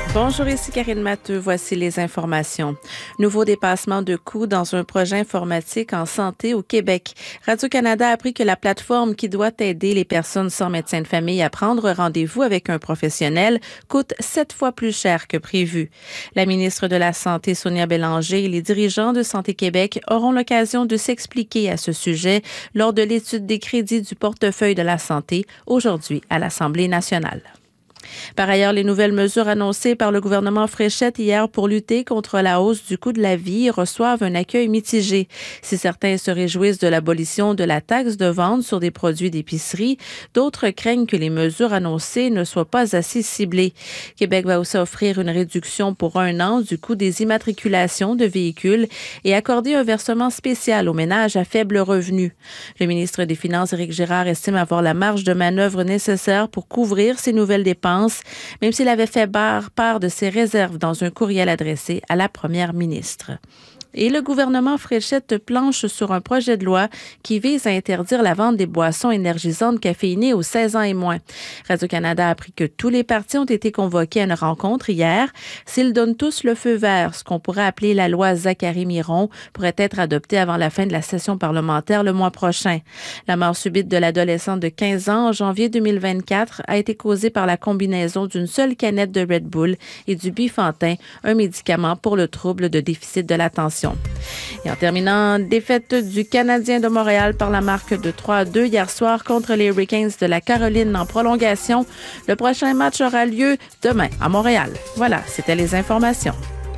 Bonjour, ici Karine Matteux. Voici les informations. Nouveau dépassement de coûts dans un projet informatique en santé au Québec. Radio-Canada a appris que la plateforme qui doit aider les personnes sans médecin de famille à prendre rendez-vous avec un professionnel coûte 7 fois plus cher que prévu. La ministre de la Santé, Sonia Bélanger, et les dirigeants de Santé Québec auront l'occasion de s'expliquer à ce sujet lors de l'étude des crédits du portefeuille de la santé aujourd'hui à l'Assemblée nationale. Par ailleurs, les nouvelles mesures annoncées par le gouvernement Fréchette hier pour lutter contre la hausse du coût de la vie reçoivent un accueil mitigé. Si certains se réjouissent de l'abolition de la taxe de vente sur des produits d'épicerie, d'autres craignent que les mesures annoncées ne soient pas assez ciblées. Québec va aussi offrir une réduction pour 1 an du coût des immatriculations de véhicules et accorder un versement spécial aux ménages à faible revenu. Le ministre des Finances, Éric Girard, estime avoir la marge de manœuvre nécessaire pour couvrir ces nouvelles dépenses, même s'il avait fait part de ses réserves dans un courriel adressé à la première ministre. Et le gouvernement Fréchette planche sur un projet de loi qui vise à interdire la vente des boissons énergisantes caféinées aux 16 ans et moins. Radio-Canada a appris que tous les partis ont été convoqués à une rencontre hier. S'ils donnent tous le feu vert, ce qu'on pourrait appeler la loi Zachary-Miron pourrait être adoptée avant la fin de la session parlementaire le mois prochain. La mort subite de l'adolescente de 15 ans en janvier 2024 a été causée par la combinaison d'une seule canette de Red Bull et du Bifantin, un médicament pour le trouble de déficit de l'attention. Et en terminant, défaite du Canadien de Montréal par la marque de 3-2 hier soir contre les Hurricanes de la Caroline en prolongation. Le prochain match aura lieu demain à Montréal. Voilà, c'était les informations.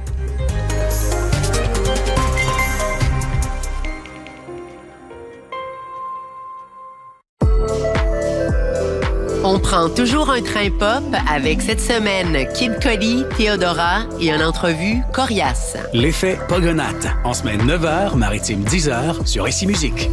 On prend toujours un train pop avec cette semaine Kid Cudi, Theodora et une entrevue coriace. L'effet Pogonate, en semaine 9h, maritime 10h sur Ici Musique.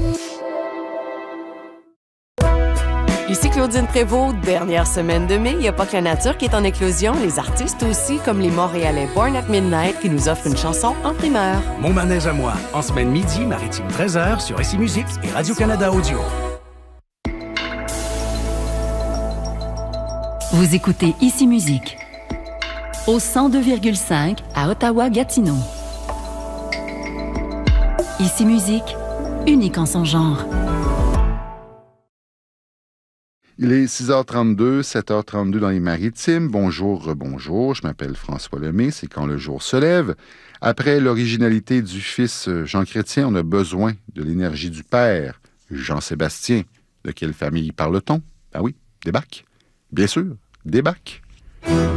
Ici Claudine Prévost, dernière semaine de mai. Il n'y a pas que la nature qui est en éclosion, les artistes aussi, comme les Montréalais Born at Midnight qui nous offrent une chanson en primeur. Mon manège à moi, en semaine midi, maritime 13h sur Ici Musique et Radio-Canada Audio. Vous écoutez Ici Musique au 102,5 à Ottawa-Gatineau. Ici Musique, unique en son genre. Il est 6h32, 7h32 dans les Maritimes. Bonjour, bonjour. Je m'appelle François Lemay. C'est quand le jour se lève. Après l'originalité du fils Jean Chrétien, on a besoin de l'énergie du père Jean-Sébastien. De quelle famille parle-t-on? Ben oui, des Bacs. Bien sûr, des Bacs.